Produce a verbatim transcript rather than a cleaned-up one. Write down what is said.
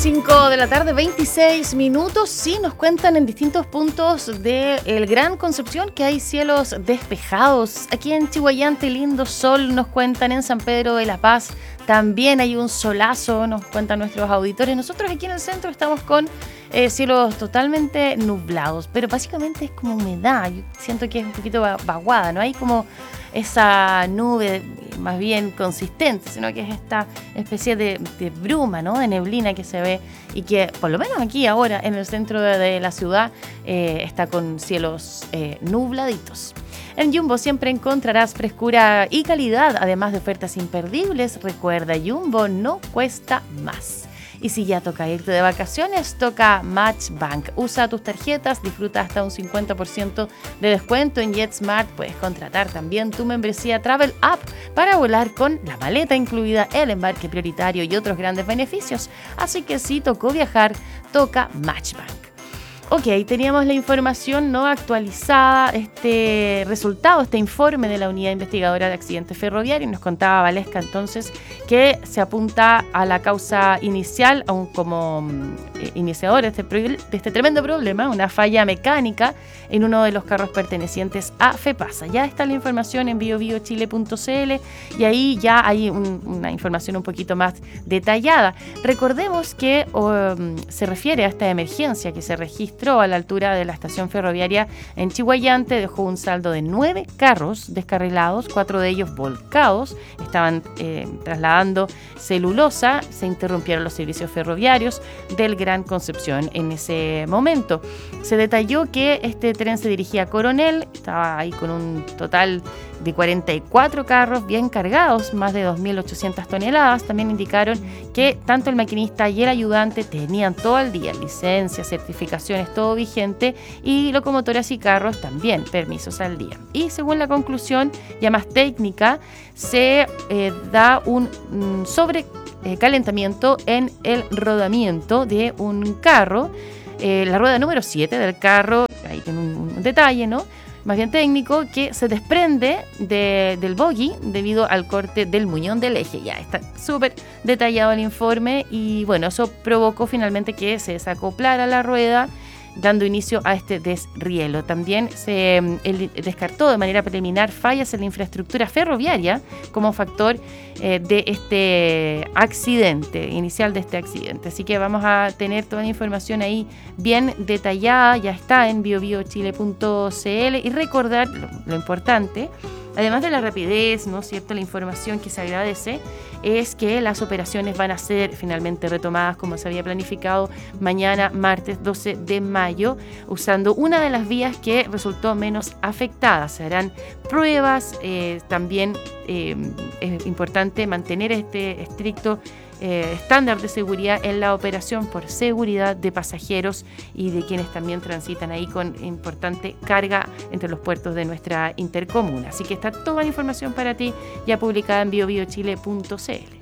cinco de la tarde, veintiséis minutos. Sí, nos cuentan en distintos puntos del Gran Concepción que hay cielos despejados. Aquí en Chihuayante, lindo sol, nos cuentan. En San Pedro de la Paz también hay un solazo, nos cuentan nuestros auditores. Nosotros aquí en el centro estamos con eh, cielos totalmente nublados, pero básicamente es como humedad. Yo siento que es un poquito vaguada, no hay como esa nube más bien consistente, sino que es esta especie de, de bruma, ¿no? De neblina que se ve y que, por lo menos aquí ahora, en el centro de, de la ciudad, eh, está con cielos eh, nubladitos. En Jumbo siempre encontrarás frescura y calidad, además de ofertas imperdibles. Recuerda, Jumbo no cuesta más. Y si ya toca irte de vacaciones, toca MatchBank. Usa tus tarjetas, disfruta hasta un cincuenta por ciento de descuento en JetSmart. Puedes contratar también tu membresía Travel App para volar con la maleta incluida, el embarque prioritario y otros grandes beneficios. Así que si tocó viajar, toca MatchBank. Ok, teníamos la información no actualizada, este resultado, este informe de la Unidad Investigadora de Accidentes Ferroviarios. Nos contaba Valesca entonces que se apunta a la causa inicial, aún como eh, iniciador de este, de este tremendo problema, una falla mecánica en uno de los carros pertenecientes a FEPASA. Ya está la información en bio bio chile punto c l y ahí ya hay un, una información un poquito más detallada. Recordemos que um, se refiere a esta emergencia que se registra a la altura de la estación ferroviaria en Chihuayante. Dejó un saldo de nueve carros descarrilados, cuatro de ellos volcados, estaban eh, trasladando celulosa, se interrumpieron los servicios ferroviarios del Gran Concepción en ese momento. Se detalló que este tren se dirigía a Coronel, estaba ahí con un total de cuarenta y cuatro carros bien cargados, más de dos mil ochocientas toneladas. También indicaron que tanto el maquinista y el ayudante tenían todo el día, licencias, certificaciones, todo vigente, y locomotoras y carros también, permisos al día. Y según la conclusión ya más técnica, se eh, da un mm, sobrecalentamiento eh, en el rodamiento de un carro, eh, la rueda número siete del carro, ahí tiene un, un detalle, ¿no? Más bien técnico, que se desprende de, del bogie debido al corte del muñón del eje. Ya está súper detallado el informe y bueno, eso provocó finalmente que se desacoplara la rueda, dando inicio a este desrielo. También se el, descartó de manera preliminar fallas en la infraestructura ferroviaria como factor eh, de este accidente, inicial de este accidente. Así que vamos a tener toda la información ahí bien detallada, ya está en bio bio chile punto c l, y recordar lo, lo importante, además de la rapidez, ¿no es cierto?, la información que se agradece, es que las operaciones van a ser finalmente retomadas como se había planificado mañana, martes doce de mayo, usando una de las vías que resultó menos afectada. Se harán pruebas, eh, también eh, es importante mantener este estricto Eh, estándar de seguridad en la operación por seguridad de pasajeros y de quienes también transitan ahí con importante carga entre los puertos de nuestra intercomuna. Así que está toda la información para ti ya publicada en bio bio chile punto c l.